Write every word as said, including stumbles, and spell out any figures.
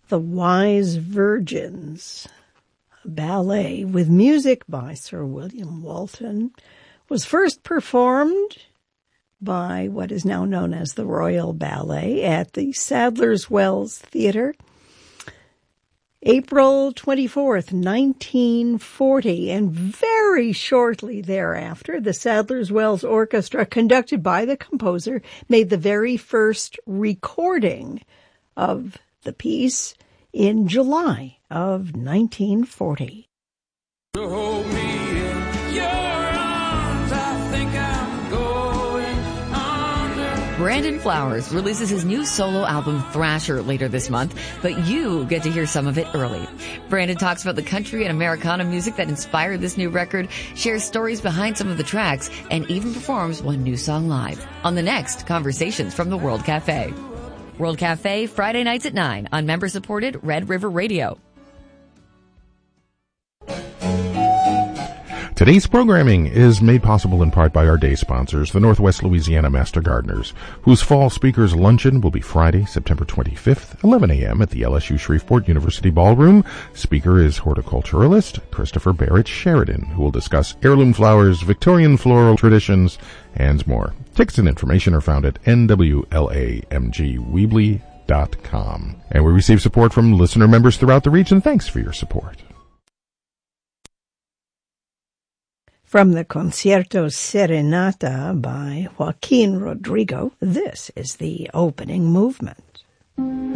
The Wise Virgins, a ballet with music by Sir William Walton, was first performed by what is now known as the Royal Ballet at the Sadler's Wells Theatre, April twenty-fourth, nineteen forty, and very shortly thereafter, the Sadler's Wells Orchestra, conducted by the composer, made the very first recording of the piece in July of nineteen forty. Hold me in your arms, I think I'm going under. Brandon Flowers releases his new solo album Thrasher later this month, but you get to hear some of it early. Brandon talks about the country and Americana music that inspired this new record, shares stories behind some of the tracks, and even performs one new song live on the next Conversations from the World Cafe. World Cafe, Friday nights at nine on member-supported Red River Radio. Today's programming is made possible in part by our day sponsors, the Northwest Louisiana Master Gardeners, whose Fall Speakers Luncheon will be Friday, September twenty-fifth, eleven a.m. at the L S U Shreveport University Ballroom. Speaker is horticulturalist Christopher Barrett Sheridan, who will discuss heirloom flowers, Victorian floral traditions, and more. Tickets and information are found at N W L A M G Weebly dot com. And we receive support from listener members throughout the region. Thanks for your support. From the Concierto Serenata by Joaquin Rodrigo, this is the opening movement.